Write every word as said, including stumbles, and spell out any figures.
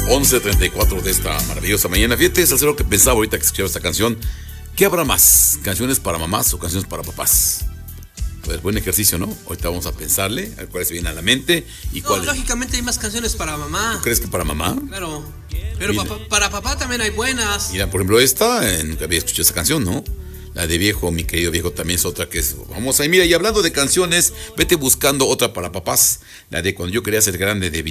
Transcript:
once treinta y cuatro de esta maravillosa mañana. Fíjate, es lo que pensaba ahorita que escuchaba esta canción. ¿Qué habrá más? ¿Canciones para mamás o canciones para papás? Pues buen ejercicio, ¿no? Ahorita vamos a pensarle, a ver cuál se viene a la mente y No, cuál. lógicamente hay más canciones para mamá. ¿Tú crees que para mamá? Claro. Pero Mira. papá- para papá también hay buenas. Mira, por ejemplo, esta, eh, nunca había escuchado esa canción, ¿no? La de Viejo, mi querido viejo, también es otra que es famosa. Y mira, y hablando de canciones, vete buscando otra para papás. La de Cuando yo quería ser grande de